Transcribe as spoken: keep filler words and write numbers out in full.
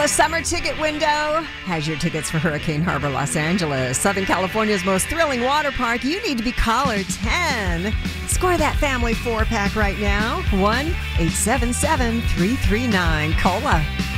Well, a summer ticket window has your tickets for Hurricane Harbor, Los Angeles, Southern California's most thrilling water park. You need to be caller ten. Score that family four-pack right now. one eight seven seven, three three nine, C O L A.